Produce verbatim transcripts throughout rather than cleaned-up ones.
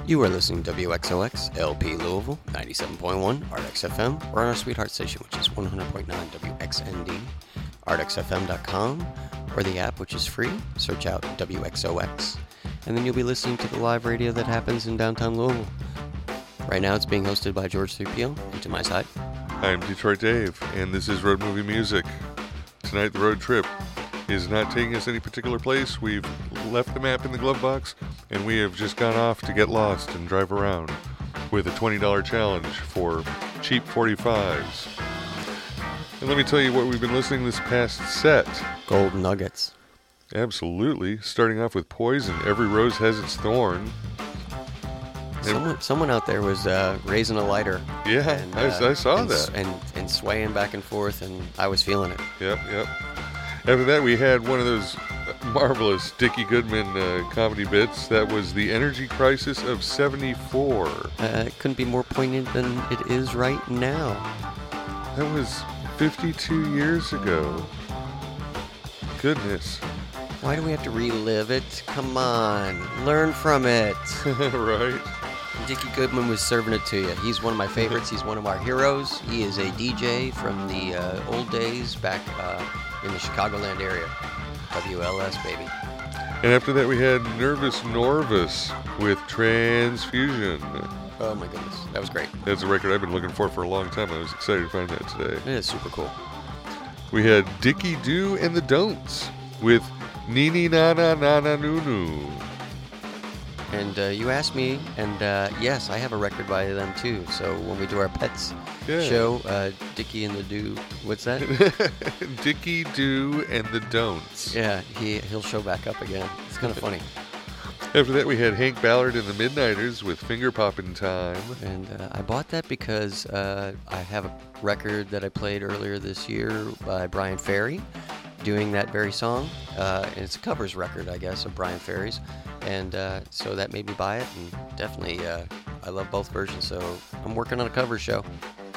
You are listening to W X O X, L P Louisville, ninety-seven point one, A R D X F M, or on our sweetheart station, which is one hundred point nine W X N D, A R D X F M dot com, or the app, which is free. Search out W X O X, and then you'll be listening to the live radio that happens in downtown Louisville. Right now, it's being hosted by George Thupio, and to my side. I'm Detroit Dave, and this is Road Movie Music. Tonight, the road trip is not taking us any particular place. We've left the map in the glove box, and we have just gone off to get lost and drive around with a twenty dollars challenge for cheap forty-fives. And let me tell you what we've been listening this past set. Gold Nuggets. Absolutely. Starting off with Poison, Every Rose Has Its Thorn. Someone, someone out there was uh, raising a lighter. Yeah, and, I, uh, I saw and, that. And, and swaying back and forth, and I was feeling it. Yep, yep. After that, we had one of those marvelous Dickie Goodman uh, comedy bits. That was The Energy Crisis of seventy-four. Uh, it couldn't be more poignant than it is right now. That was fifty-two years ago. Goodness. Why do we have to relive it? Come on, learn from it. Right. Dickie Goodman was serving it to you. He's one of my favorites. He's one of our heroes. He is a D J from the uh, old days back uh, in the Chicagoland area. W L S, baby. And after that, we had Nervous Norvis with Transfusion. Oh, my goodness. That was great. That's a record I've been looking for for a long time. I was excited to find that today. It is super cool. We had Dickie Do and the Don'ts with Nini Na Na Na Na Nu Nu. And uh, you asked me, and uh, yes, I have a record by them too. So when we do our Pets yeah. show, uh, Dickie and the Do, what's that? Dickie Do and the Don'ts. Yeah, he, he'll show back up again. It's kind of funny. After that, we had Hank Ballard and the Midnighters with Finger Poppin' Time. And uh, I bought that because uh, I have a record that I played earlier this year by Brian Ferry doing that very song. Uh, and it's a covers record, I guess, of Brian Ferry's. And uh, so that made me buy it. And definitely, uh, I love both versions. So I'm working on a cover show.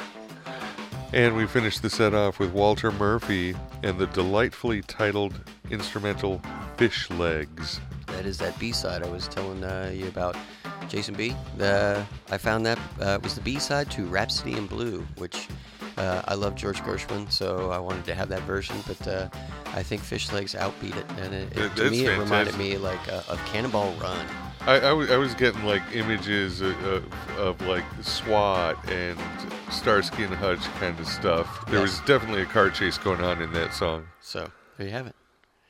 And we finished the set off with Walter Murphy and the delightfully titled instrumental Fish Legs. That is that B-side I was telling uh, you about, Jason B. The, I found that uh, was the B-side to Rhapsody in Blue, which uh, I love George Gershwin, so I wanted to have that version, but uh, I think Fish Legs outbeat it, and it, it, to me fantastic. It reminded me like uh, of Cannonball Run. I, I, was, I was getting like images of, of, of like SWAT and Starsky and Hutch kind of stuff. There yes. was definitely a car chase going on in that song. So there you have it.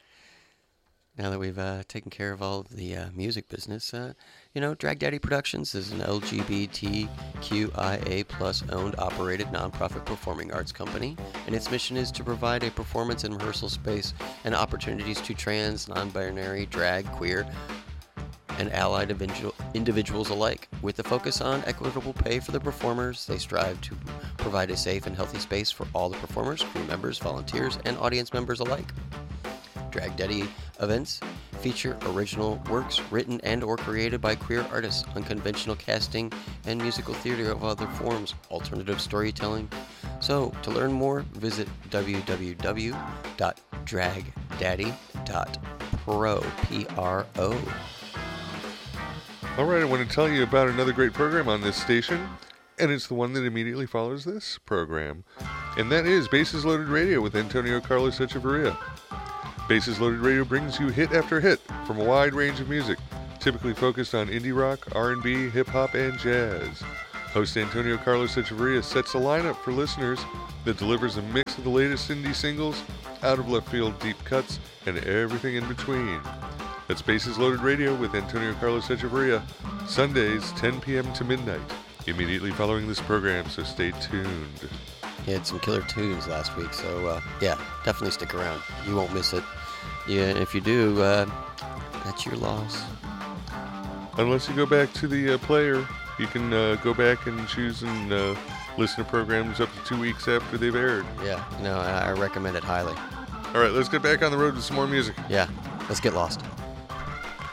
Now that we've uh, taken care of all of the uh, music business, uh, you know, Drag Daddy Productions is an L G B T Q I A plus owned, operated, nonprofit performing arts company, and its mission is to provide a performance and rehearsal space and opportunities to trans, non-binary, drag, queer, and allied individuals alike. With the focus on equitable pay for the performers, they strive to provide a safe and healthy space for all the performers, crew members, volunteers, and audience members alike. Drag Daddy events feature original works written and or created by queer artists, unconventional casting, and musical theater of other forms, alternative storytelling. So, to learn more, visit w w w dot drag daddy dot pro, P R O. All right, I want to tell you about another great program on this station, and it's the one that immediately follows this program, and that is Bases Loaded Radio with Antonio Carlos Echeverria. Bases Loaded Radio brings you hit after hit from a wide range of music, typically focused on indie rock, R and B, hip-hop, and jazz. Host Antonio Carlos Echeverria sets a lineup for listeners that delivers a mix of the latest indie singles, out-of-left-field deep cuts, and everything in between. That's Bases Loaded Radio with Antonio Carlos Echeverria, Sundays, ten p.m. to midnight, immediately following this program, so stay tuned. He had some killer tunes last week, so uh, yeah, definitely stick around. You won't miss it. Yeah, if you do, uh, that's your loss. Unless you go back to the uh, player, you can uh, go back and choose and uh, listen to programs up to two weeks after they've aired. Yeah, no, I, I recommend it highly. All right, let's get back on the road with some more music. Yeah, let's get lost.